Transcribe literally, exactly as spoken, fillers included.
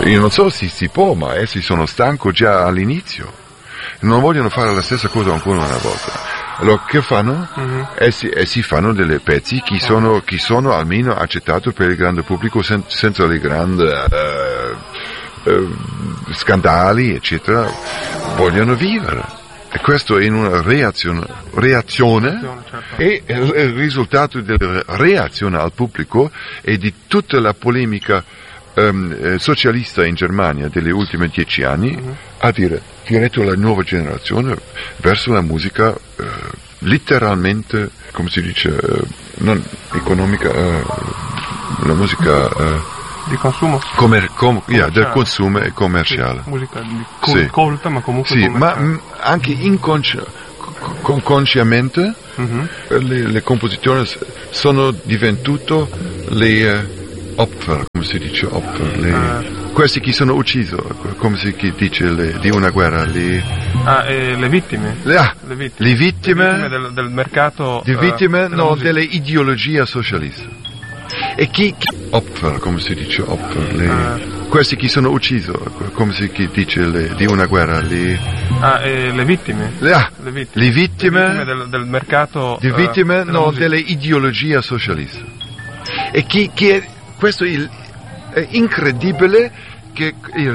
Io non so se si può, ma essi sono stanchi già all'inizio. Non vogliono fare la stessa cosa ancora una volta. Allora, che fanno? Uh-huh. Essi, essi fanno delle pezzi che sono, che sono almeno accettati per il grande pubblico sen, senza le grandi uh, uh, scandali, eccetera. Vogliono vivere. E questo è in una reazione, reazione certo. E il risultato della reazione al pubblico e di tutta la polemica um, socialista in Germania degli ultimi dieci anni, uh-huh. a dire diretto alla nuova generazione verso la musica uh, letteralmente, come si dice, uh, non economica, uh, la musica uh, di consumo, Commer- com- yeah, del consumo e commerciale. Sì, musica di col- sì. colta, ma comunque sì, ma m- anche inconsci- con- consciamente uh-huh. le, le composizioni sono diventate le uh, Opfer, come si dice Opfer, le, uh. questi che sono uccisi, come si dice le, di una guerra, le, ah, eh, le vittime, le, ah, le vittime, le vittime, le vittime del, del mercato, di vittime, uh, no, musica. delle ideologie socialiste. E chi, chi Opfer, come si dice Opfer, le, uh. questi che sono uccisi, come si dice le, di una guerra, le, ah, eh, le vittime, le, ah, le vittime, le vittime, le vittime del, del mercato, di vittime, uh, no, musica. delle ideologie socialiste. E chi, chi è, questo è, il, è incredibile che il